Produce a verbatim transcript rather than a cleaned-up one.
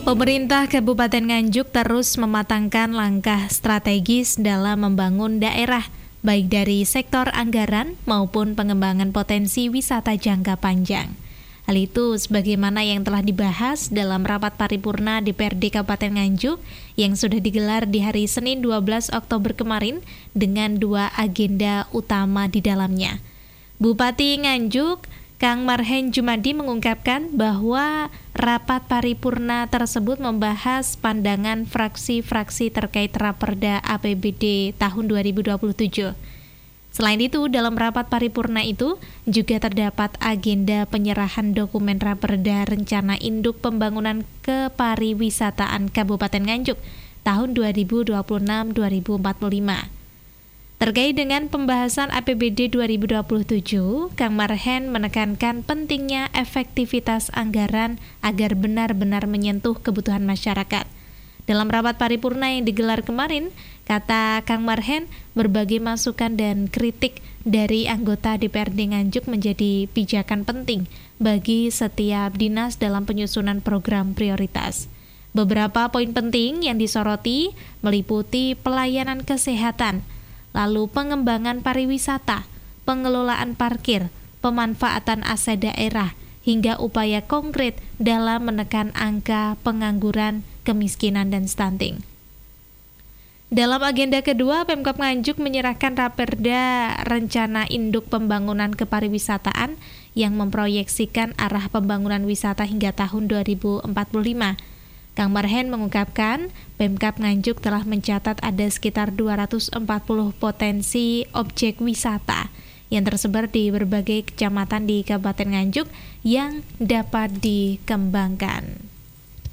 Pemerintah Kabupaten Nganjuk terus mematangkan langkah strategis dalam membangun daerah, baik dari sektor anggaran maupun pengembangan potensi wisata jangka panjang. Hal itu sebagaimana yang telah dibahas dalam rapat paripurna D P R D Kabupaten Nganjuk yang sudah digelar di hari Senin dua belas Oktober kemarin dengan dua agenda utama di dalamnya. Bupati Nganjuk, Kang Marhen Jumadi mengungkapkan bahwa rapat paripurna tersebut membahas pandangan fraksi-fraksi terkait Raperda A P B D tahun dua ribu dua puluh tujuh. Selain itu, dalam rapat paripurna itu juga terdapat agenda penyerahan dokumen Raperda Rencana Induk Pembangunan Kepariwisataan Kabupaten Nganjuk tahun dua ribu dua puluh enam sampai dua ribu empat puluh lima. Terkait dengan pembahasan A P B D dua ribu dua puluh tujuh, Kang Marhen menekankan pentingnya efektivitas anggaran agar benar-benar menyentuh kebutuhan masyarakat. Dalam rapat paripurna yang digelar kemarin, kata Kang Marhen, berbagai masukan dan kritik dari anggota D P R D Nganjuk menjadi pijakan penting bagi setiap dinas dalam penyusunan program prioritas. Beberapa poin penting yang disoroti meliputi pelayanan kesehatan, lalu pengembangan pariwisata, pengelolaan parkir, pemanfaatan aset daerah, hingga upaya konkret dalam menekan angka pengangguran, kemiskinan, dan stunting. Dalam agenda kedua, Pemkab Nganjuk menyerahkan Raperda Rencana Induk Pembangunan Kepariwisataan yang memproyeksikan arah pembangunan wisata hingga tahun dua ribu empat puluh lima. Kang Marhen mengungkapkan, Pemkab Nganjuk telah mencatat ada sekitar dua ratus empat puluh potensi objek wisata yang tersebar di berbagai kecamatan di Kabupaten Nganjuk yang dapat dikembangkan.